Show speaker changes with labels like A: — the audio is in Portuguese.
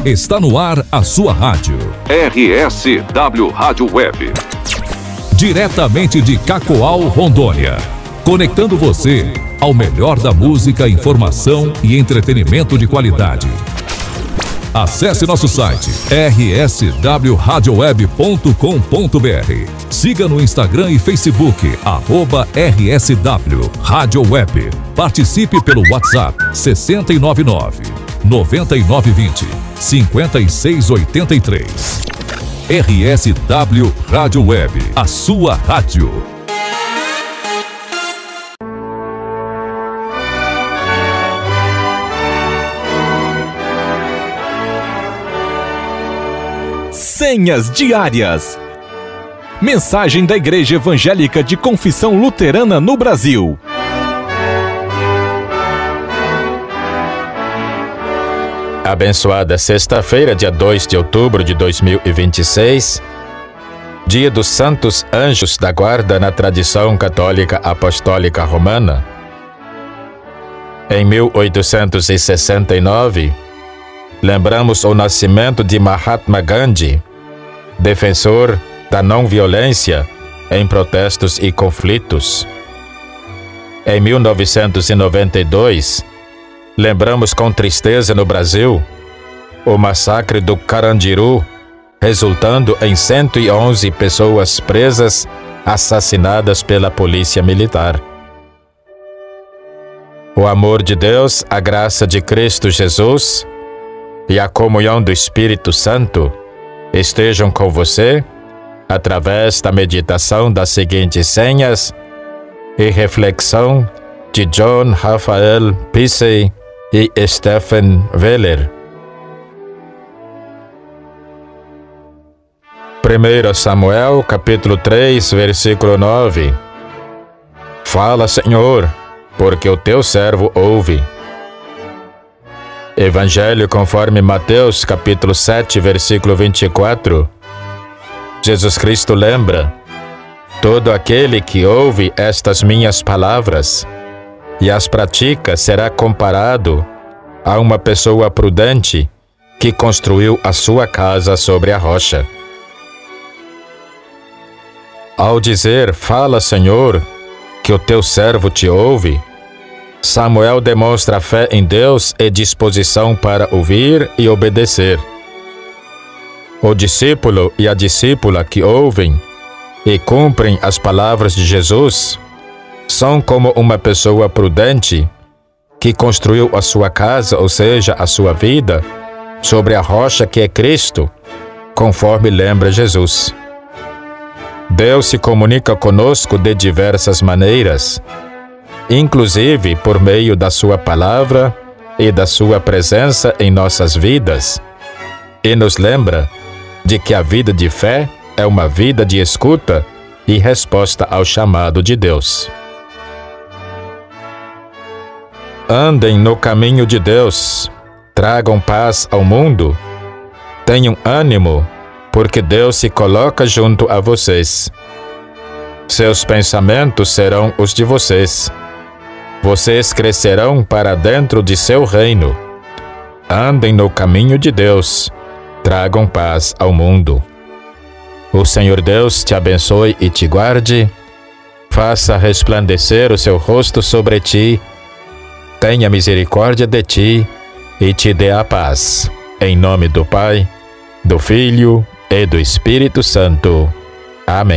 A: Está no ar a sua rádio.
B: RSW Rádio Web.
A: Diretamente de Cacoal, Rondônia. Conectando você ao melhor da música, informação e entretenimento de qualidade. Acesse nosso site rswradioweb.com.br. Siga no Instagram e Facebook @RSW Rádio Web. Participe pelo WhatsApp 699 9920 5683. RSW Rádio Web, a sua rádio.
C: Senhas diárias. Mensagem da Igreja Evangélica de Confissão Luterana no Brasil.
D: Abençoada sexta-feira, dia 2 de outubro de 2026, dia dos Santos Anjos da Guarda na tradição católica apostólica romana. Em 1869, lembramos o nascimento de Mahatma Gandhi, defensor da não-violência em protestos e conflitos. Em 1992, lembramos com tristeza no Brasil o massacre do Carandiru, resultando em 111 pessoas presas, assassinadas pela polícia militar. O amor de Deus, a graça de Cristo Jesus e a comunhão do Espírito Santo estejam com você através da meditação das seguintes senhas e reflexão de John Rafael Pissey e Stephen Weller. 1 Samuel, capítulo 3, versículo 9. Fala, Senhor, porque o teu servo ouve. Evangelho conforme Mateus, capítulo 7, versículo 24. Jesus Cristo lembra: todo aquele que ouve estas minhas palavras e as pratica será comparado a uma pessoa prudente que construiu a sua casa sobre a rocha. Ao dizer, fala, Senhor, que o teu servo te ouve, Samuel demonstra fé em Deus e disposição para ouvir e obedecer. O discípulo e a discípula que ouvem e cumprem as palavras de Jesus são como uma pessoa prudente que construiu a sua casa, ou seja, a sua vida, sobre a rocha que é Cristo, conforme lembra Jesus. Deus se comunica conosco de diversas maneiras, inclusive por meio da sua palavra e da sua presença em nossas vidas, e nos lembra de que a vida de fé é uma vida de escuta e resposta ao chamado de Deus. Andem no caminho de Deus, tragam paz ao mundo, tenham ânimo, porque Deus se coloca junto a vocês. Seus pensamentos serão os de vocês. Vocês crescerão para dentro de seu reino. Andem no caminho de Deus, tragam paz ao mundo. O Senhor Deus te abençoe e te guarde, faça resplandecer o seu rosto sobre ti, tenha misericórdia de ti e te dê a paz. Em nome do Pai, do Filho e do Espírito Santo. Amém.